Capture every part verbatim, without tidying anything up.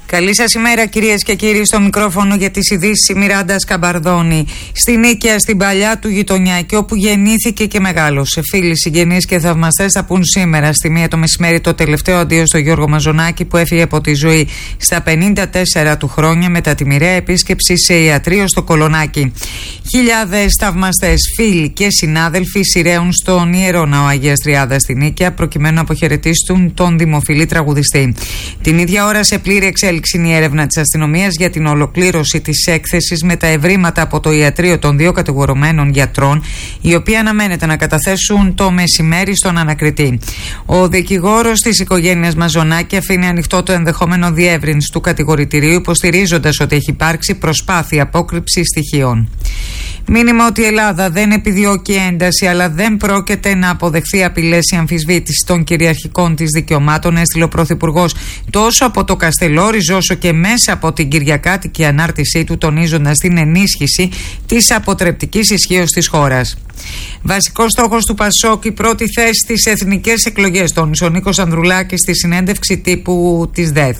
Καλή σας ημέρα, κυρίες και κύριοι. Στο μικρόφωνο για τις ειδήσεις η Μιράντα Σκαμπαρδόνη. Στη Νίκαια, στην παλιά του γειτονιά, και όπου γεννήθηκε και μεγάλωσε. Φίλοι, συγγενείς και θαυμαστές θα πούν σήμερα στη μία το μεσημέρι το τελευταίο αντίο στο Γιώργο Μαζονάκη, που έφυγε από τη ζωή στα πενήντα τέσσερα του χρόνια μετά τη μοιραία επίσκεψη σε ιατρείο στο Κολονάκι. Χιλιάδες θαυμαστές, φίλοι και συνάδελφοι σειραίουν στον Ιερό Ναό Αγίας Τριάδας στη Νίκαια προκειμένου να αποχαιρετήσουν τον δημοφιλή τραγουδιστή. Την ίδια ώρα, σε πλήρη εξέλιξη είναι η έρευνα της αστυνομίας για την ολοκλήρωση της έκθεσης με τα ευρήματα από το ιατρείο των δύο κατηγορουμένων γιατρών, οι οποίοι αναμένεται να καταθέσουν το μεσημέρι στον ανακριτή. Ο δικηγόρος της οικογένειας Μαζονάκη αφήνει ανοιχτό το ενδεχόμενο διεύρυνση του κατηγορητηρίου, υποστηρίζοντας ότι έχει υπάρξει προσπάθεια απόκρυψης στοιχείων. Μήνυμα ότι η Ελλάδα δεν επιδιώκει ένταση, αλλά δεν πρόκειται να αποδεχθεί απειλές ή αμφισβήτηση των κυριαρχικών της δικαιωμάτων, έστειλε ο Πρωθυπουργός τόσο από το Καστελόριζο όσο και μέσα από την κυριακάτικη ανάρτησή του, τονίζοντας την ενίσχυση της αποτρεπτικής ισχύως της χώρας. Βασικός στόχος του Πασόκ, η πρώτη θέση στις εθνικές εκλογές, τόνισε ο Νίκος Ανδρουλάκης στη συνέντευξη τύπου της ΔΕΘ.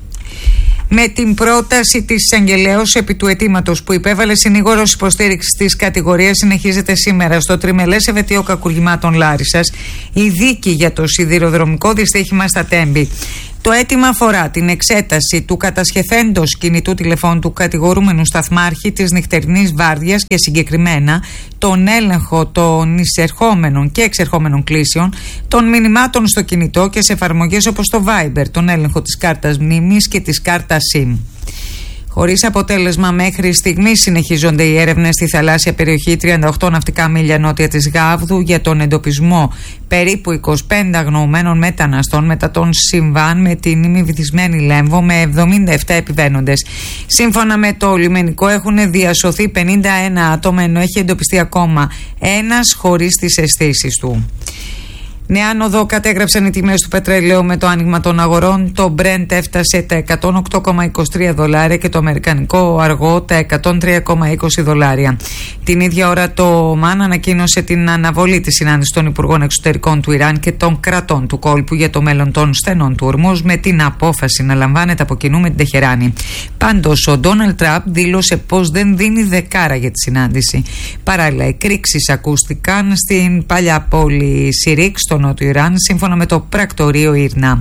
Με την πρόταση της εισαγγελέως επί του αιτήματος που υπέβαλε συνήγορος υποστήριξης της κατηγορίας, συνεχίζεται σήμερα στο τριμελές ευετείο κακουργημάτων Λάρισσας η δίκη για το σιδηροδρομικό δυστύχημα στα Τέμπη. Το αίτημα αφορά την εξέταση του κατασχεθέντος κινητού τηλεφώνου του κατηγορούμενου σταθμάρχη της νυχτερινής βάρδιας και συγκεκριμένα τον έλεγχο των εισερχόμενων και εξερχόμενων κλήσεων, των μηνυμάτων στο κινητό και σε εφαρμογές όπως το Viber, τον έλεγχο της κάρτας μνήμης και της κάρτας SIM. Χωρίς αποτέλεσμα μέχρι στιγμής συνεχίζονται οι έρευνες στη θαλάσσια περιοχή τριάντα οκτώ ναυτικά μίλια νότια της Γάβδου για τον εντοπισμό περίπου είκοσι πέντε αγνοωμένων μεταναστών μετά τον συμβάν με την ημιβυθισμένη Λέμβο με εβδομήντα επτά επιβαίνοντες. Σύμφωνα με το λιμενικό έχουν διασωθεί πενήντα ένα άτομα, ενώ έχει εντοπιστεί ακόμα ένας χωρίς τις αισθήσεις του. Νέα άνοδο κατέγραψαν οι τιμές του πετρελαίου με το άνοιγμα των αγορών. Το Brent έφτασε τα εκατόν οκτώ κόμμα είκοσι τρία δολάρια και το αμερικανικό αργό τα εκατόν τρία κόμμα είκοσι δολάρια. Την ίδια ώρα το ΟΜΑΝ ανακοίνωσε την αναβολή της συνάντησης των Υπουργών Εξωτερικών του Ιράν και των κρατών του κόλπου για το μέλλον των στενών του Ορμούζ, με την απόφαση να λαμβάνεται από κοινού με την Τεχεράνη. Πάντως, ο Ντόναλντ Τραμπ δήλωσε πως δεν δίνει δεκάρα για τη συνάντηση. Παράλληλα, εκρήξεις ακούστηκαν στην παλιά πόλη Σιρίκ, στο νότιο Ιράν, σύμφωνα με το πρακτορείο Ήρνα.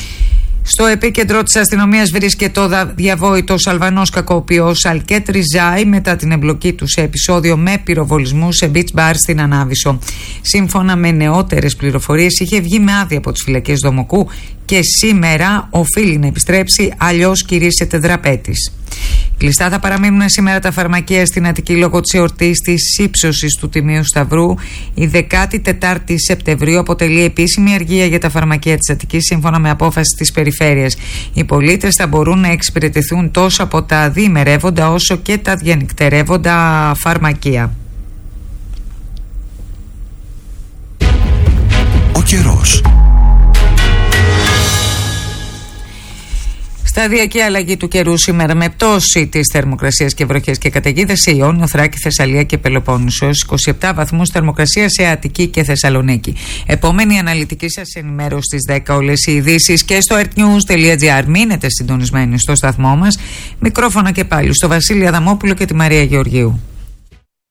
Στο επίκεντρο της αστυνομίας βρίσκεται ο διαβόητος Αλβανός κακοποιός Αλκέτ Ριζάη μετά την εμπλοκή του σε επεισόδιο με πυροβολισμού σε beach bar στην Ανάβησο. Σύμφωνα με νεότερες πληροφορίες, είχε βγει με άδεια από τις φυλακές Δομοκού και σήμερα οφείλει να επιστρέψει, αλλιώς κηρύσσεται δραπέτης. Κλειστά θα παραμείνουν σήμερα τα φαρμακεία στην Αττική λόγω της εορτής της ύψωσης του Τιμίου Σταυρού. Η δεκάτη τετάρτη Σεπτεμβρίου αποτελεί επίσημη αργία για τα φαρμακεία της Αττικής, σύμφωνα με απόφαση της περιφέρειας. Οι πολίτες θα μπορούν να εξυπηρετηθούν τόσο από τα διημερεύοντα όσο και τα διανυκτερεύοντα φαρμακεία. Ο καιρός. Σταδιακή αλλαγή του καιρού σήμερα με πτώση της θερμοκρασίας και βροχές και καταιγίδες σε Ιόνιο, Θράκη, Θεσσαλία και Πελοπόννησο, είκοσι επτά βαθμούς θερμοκρασία σε Αττική και Θεσσαλονίκη. Επόμενη αναλυτική σας ενημέρωση στις δέκα. Όλες οι ειδήσεις και στο earthnews τελεία gr. Μείνετε συντονισμένοι στο σταθμό μας. Μικρόφωνα και πάλι στο Βασίλη Αδαμόπουλο και τη Μαρία Γεωργίου.